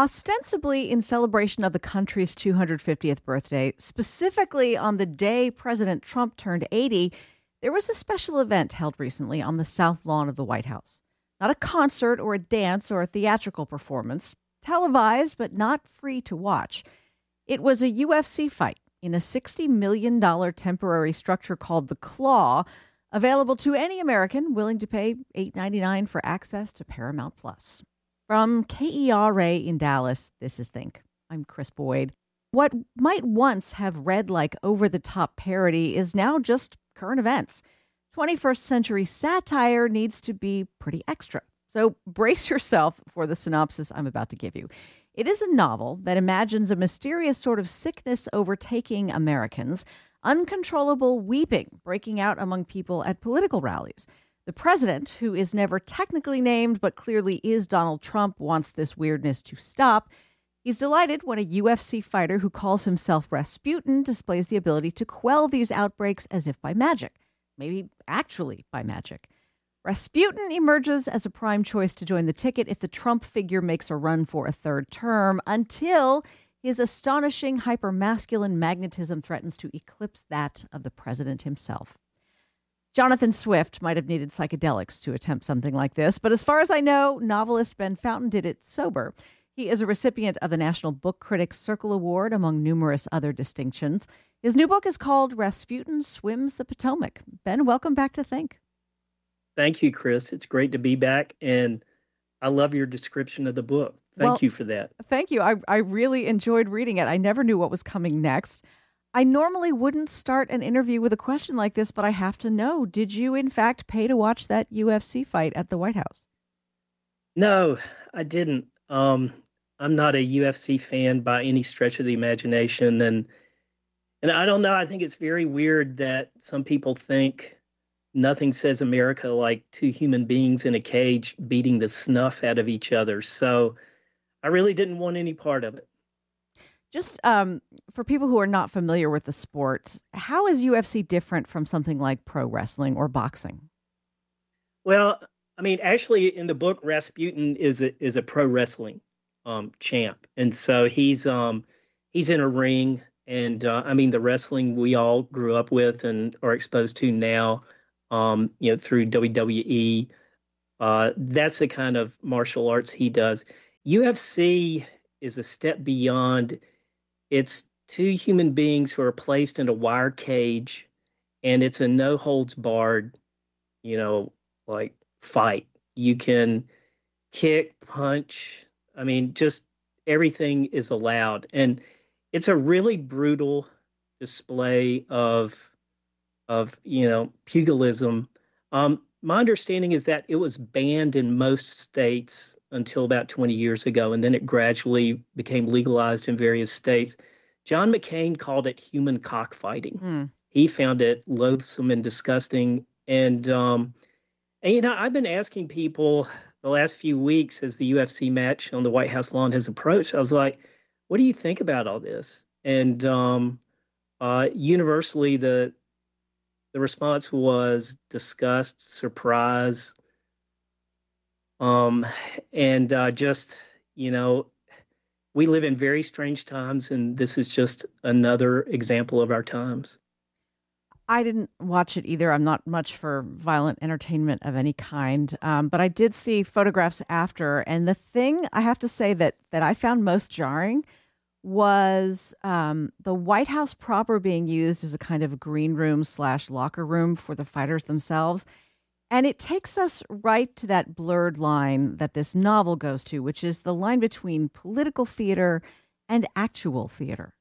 Ostensibly in celebration of the country's 250th birthday, specifically on the day President Trump turned 80, there was a special event held recently on the South Lawn of the White House. Not a concert or a dance or a theatrical performance, televised but not free to watch. It was a UFC fight in a $60 million temporary structure called The Claw, available to any American willing to pay $8.99 for access to Paramount Plus. From KERA in Dallas, this is Think. I'm Chris Boyd. What might once have read like over-the-top parody is now just current events. 21st century satire needs to be pretty extra. So brace yourself for the synopsis I'm about to give you. It is a novel that imagines a mysterious sort of sickness overtaking Americans, uncontrollable weeping breaking out among people at political rallies. The president, who is never technically named but clearly is Donald Trump, wants this weirdness to stop. He's delighted when a UFC fighter who calls himself Rasputin displays the ability to quell these outbreaks as if by magic. Maybe actually by magic. Rasputin emerges as a prime choice to join the ticket if the Trump figure makes a run for a third term, until his astonishing hypermasculine magnetism threatens to eclipse that of the president himself. Jonathan Swift might have needed psychedelics to attempt something like this, but as far as I know, novelist Ben Fountain did it sober. He is a recipient of the National Book Critics Circle Award, among numerous other distinctions. His new book is called Rasputin Swims the Potomac. Ben, welcome back to Think. Thank you, Chris. It's great to be back, and I love your description of the book. Thank you for that. Thank you. I really enjoyed reading it. I never knew what was coming next. I normally wouldn't start an interview with a question like this, but I have to know, did you in fact pay to watch that UFC fight at the White House? No, I didn't. I'm not a UFC fan by any stretch of the imagination. And I don't know, I think it's very weird that some people think nothing says America like two human beings in a cage beating the snuff out of each other. So I really didn't want any part of it. Just for people who are not familiar with the sport, how is UFC different from something like pro wrestling or boxing? Well, I mean, actually, in the book, Rasputin is a pro wrestling champ, and so he's in a ring, and I mean, the wrestling we all grew up with and are exposed to now, through WWE. That's the kind of martial arts he does. UFC is a step beyond. It's two human beings who are placed in a wire cage, and it's a no holds barred, fight. You can kick, punch. I mean, just everything is allowed. And it's a really brutal display of pugilism. My understanding is that it was banned in most states until about 20 years ago, and then it gradually became legalized in various states. John McCain called it human cockfighting. He found it loathsome and disgusting. And I've been asking people the last few weeks as the UFC match on the White House lawn has approached, I was like, what do you think about all this? And universally, the response was disgust, surprise, we live in very strange times, and this is just another example of our times. I didn't watch it either. I'm not much for violent entertainment of any kind, but I did see photographs after, and the thing I have to say that I found most jarring was the White House proper being used as a kind of green room / locker room for the fighters themselves. And it takes us right to that blurred line that this novel goes to, which is the line between political theater and actual theater.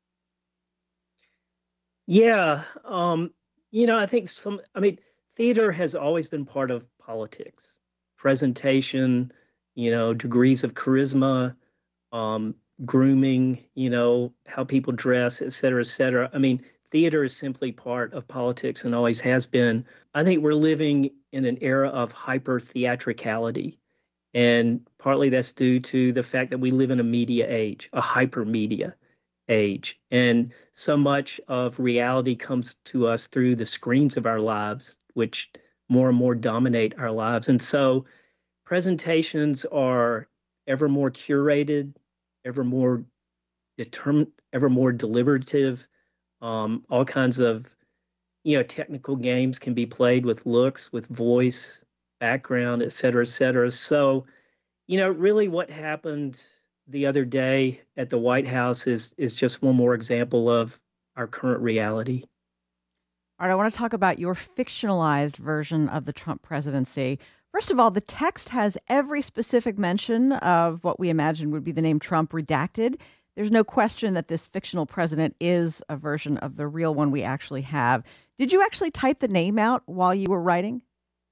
Yeah. I think theater has always been part of politics. Presentation, degrees of charisma, grooming, how people dress, et cetera, et cetera. I mean, theater is simply part of politics and always has been. I think we're living in an era of hyper theatricality. And partly that's due to the fact that we live in a media age, a hyper media age. And so much of reality comes to us through the screens of our lives, which more and more dominate our lives. And so presentations are ever more curated, ever more determined, ever more deliberative. All kinds of technical games can be played with looks, with voice, background, et cetera, et cetera. So, really what happened the other day at the White House is just one more example of our current reality. All right, I want to talk about your fictionalized version of the Trump presidency. First of all, the text has every specific mention of what we imagine would be the name Trump redacted. There's no question that this fictional president is a version of the real one we actually have. Did you actually type the name out while you were writing?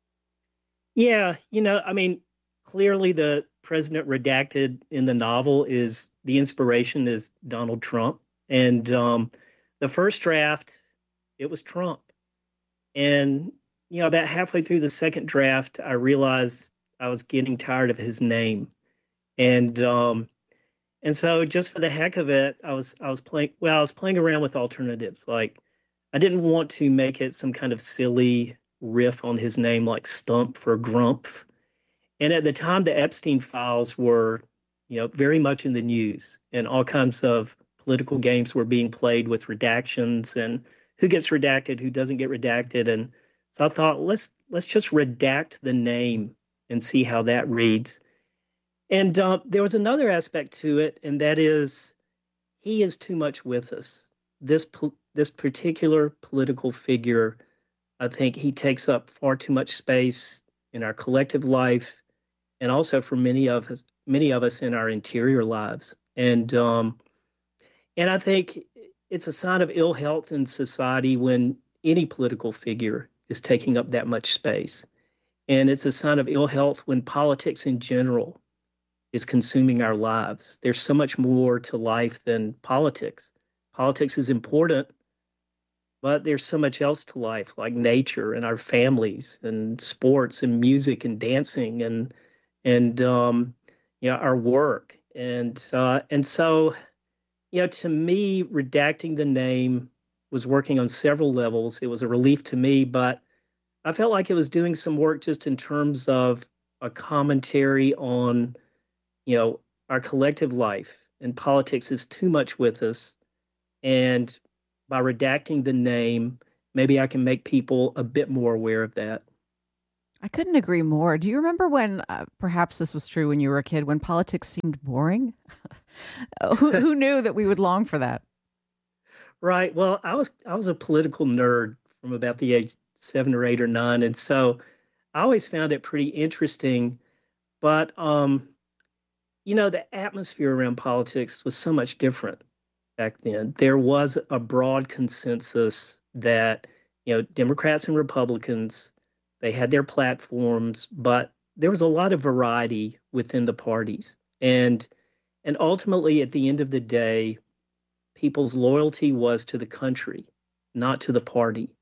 Yeah, clearly the president redacted in the novel is the inspiration is Donald Trump. And the first draft, it was Trump. And, about halfway through the second draft, I realized I was getting tired of his name. And so just for the heck of it, I was playing around with alternatives. Like I didn't want to make it some kind of silly riff on his name like Stump for Grumpf. And at the time, the Epstein files were, very much in the news, and all kinds of political games were being played with redactions and who gets redacted, who doesn't get redacted. And so I thought, let's just redact the name and see how that reads. And there was another aspect to it, and that is he is too much with us. This particular political figure, I think he takes up far too much space in our collective life, and also for many of us in our interior lives. And I think it's a sign of ill health in society when any political figure is taking up that much space. And it's a sign of ill health when politics in general is consuming our lives. There's so much more to life than politics. Politics is important, but there's so much else to life, like nature and our families and sports and music and dancing and our work. And so to me, redacting the name was working on several levels. It was a relief to me, but I felt like it was doing some work just in terms of a commentary on, our collective life, and politics is too much with us. And by redacting the name, maybe I can make people a bit more aware of that. I couldn't agree more. Do you remember when, perhaps this was true when you were a kid, when politics seemed boring? Who knew that we would long for that? Right. Well, I was a political nerd from about the age 7 or 8 or 9, and so I always found it pretty interesting. But the atmosphere around politics was so much different back then. There was a broad consensus that Democrats and Republicans, they had their platforms, but there was a lot of variety within the parties. And ultimately, at the end of the day, people's loyalty was to the country, not to the party.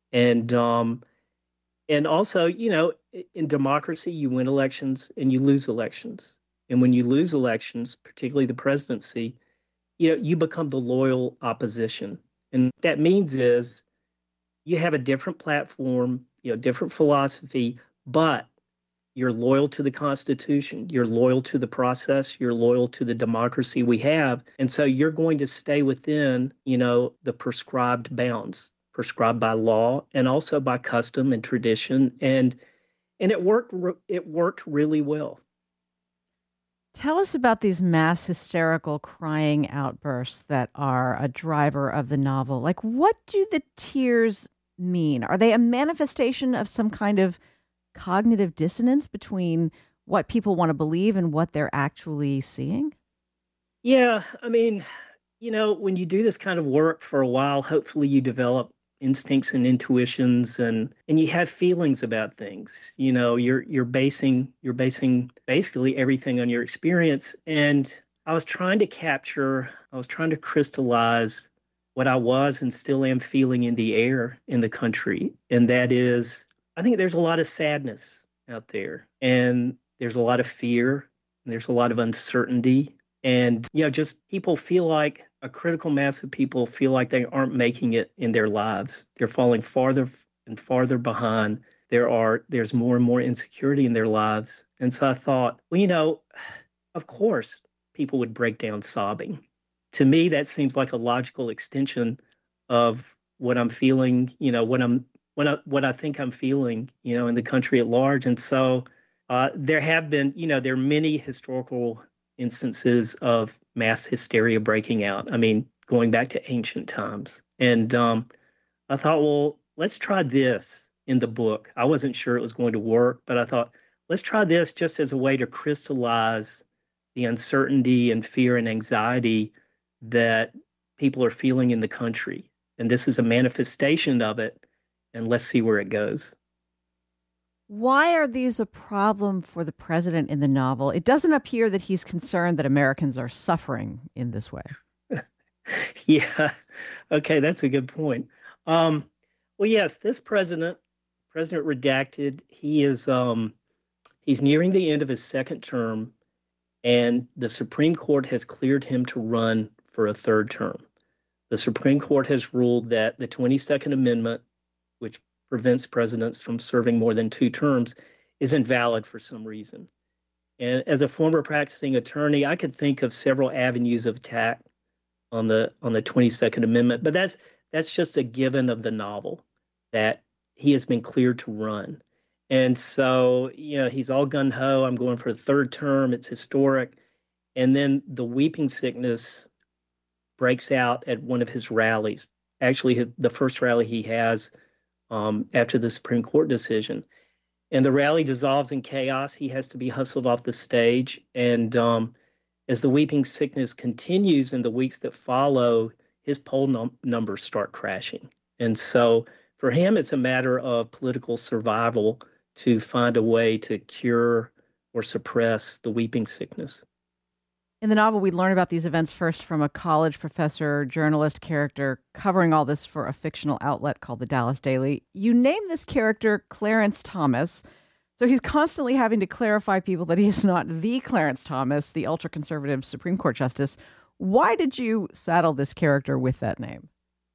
And also, in democracy, you win elections and you lose elections. And when you lose elections, particularly the presidency, you become the loyal opposition. And what that means is you have a different platform, different philosophy, but you're loyal to the Constitution, you're loyal to the process, you're loyal to the democracy we have. And so you're going to stay within, the prescribed bounds, prescribed by law and also by custom and tradition. And it worked really well. Tell us about these mass hysterical crying outbursts that are a driver of the novel. Like, what do the tears mean? Are they a manifestation of some kind of cognitive dissonance between what people want to believe and what they're actually seeing? Yeah, when you do this kind of work for a while, hopefully you develop instincts and intuitions and you have feelings about things. You're basing basically everything on your experience. And I was trying to crystallize what I was and still am feeling in the air in the country. And that is, I think there's a lot of sadness out there, and there's a lot of fear, and there's a lot of uncertainty. And, just people feel like a critical mass of people feel like they aren't making it in their lives. They're falling farther and farther behind. There's more and more insecurity in their lives. And so I thought, well, of course, people would break down sobbing. To me, that seems like a logical extension of what I'm feeling, what I think I'm feeling, in the country at large. And so there have been, there are many historical instances of mass hysteria breaking out. I mean, going back to ancient times. And I thought, well, let's try this in the book. I wasn't sure it was going to work, but I thought, let's try this just as a way to crystallize the uncertainty and fear and anxiety that people are feeling in the country. And this is a manifestation of it. And let's see where it goes. Why are these a problem for the president in the novel? It doesn't appear that he's concerned that Americans are suffering in this way. Yeah. Okay, that's a good point. Well, yes, this President Redacted, he is he's nearing the end of his second term, and the Supreme Court has cleared him to run for a third term. The Supreme Court has ruled that the 22nd Amendment, which prevents presidents from serving more than 2 terms, is invalid for some reason. And as a former practicing attorney, I could think of several avenues of attack on the 22nd Amendment, but that's just a given of the novel, that he has been cleared to run. And so, he's all gung-ho. I'm going for a third term. It's historic. And then the weeping sickness breaks out at one of his rallies. Actually, the first rally he has after the Supreme Court decision. And the rally dissolves in chaos. He has to be hustled off the stage. And as the weeping sickness continues in the weeks that follow, his poll numbers start crashing. And so for him, it's a matter of political survival to find a way to cure or suppress the weeping sickness. In the novel, we learn about these events first from a college professor, journalist character covering all this for a fictional outlet called the Dallas Daily. You name this character Clarence Thomas. So he's constantly having to clarify people that he is not the Clarence Thomas, the ultra-conservative Supreme Court justice. Why did you saddle this character with that name?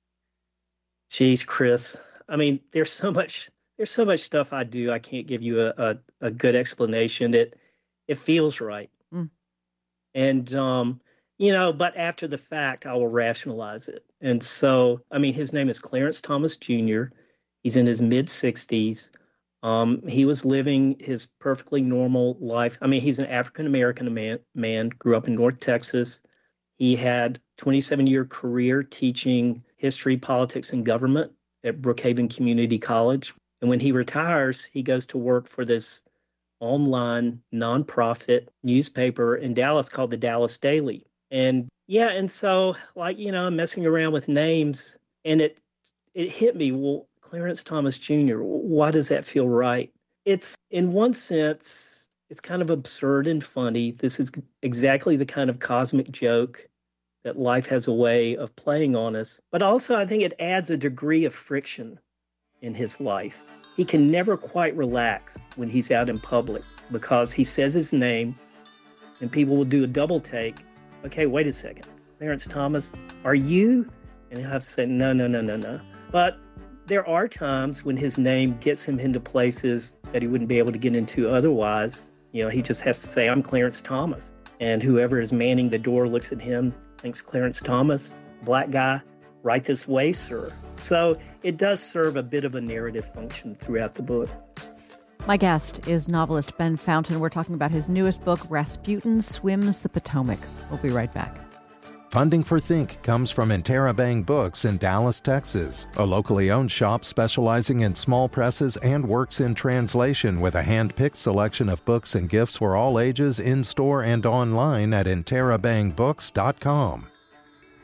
Geez, Chris. I mean, there's so much stuff I do. I can't give you a good explanation. It feels right. Mm. And, but after the fact, I will rationalize it. And so, I mean, his name is Clarence Thomas Jr. He's in his mid-60s. He was living his perfectly normal life. I mean, he's an African-American man, grew up in North Texas. He had a 27-year career teaching history, politics, and government at Brookhaven Community College. And when he retires, he goes to work for this online nonprofit newspaper in Dallas called the Dallas Daily. And so I'm messing around with names, and it hit me, well, Clarence Thomas Jr., why does that feel right? It's, in one sense, it's kind of absurd and funny. This is exactly the kind of cosmic joke that life has a way of playing on us. But also, I think it adds a degree of friction in his life. He can never quite relax when he's out in public because he says his name and people will do a double take. Okay, wait a second. Clarence Thomas, are you? And he'll have to say, no. But there are times when his name gets him into places that he wouldn't be able to get into otherwise. He just has to say, I'm Clarence Thomas. And whoever is manning the door looks at him, thinks Clarence Thomas, black guy, right this way, sir. So it does serve a bit of a narrative function throughout the book. My guest is novelist Ben Fountain. We're talking about his newest book, Rasputin Swims the Potomac. We'll be right back. Funding for Think comes from Interabang Books in Dallas, Texas, a locally owned shop specializing in small presses and works in translation with a hand-picked selection of books and gifts for all ages in-store and online at interabangbooks.com.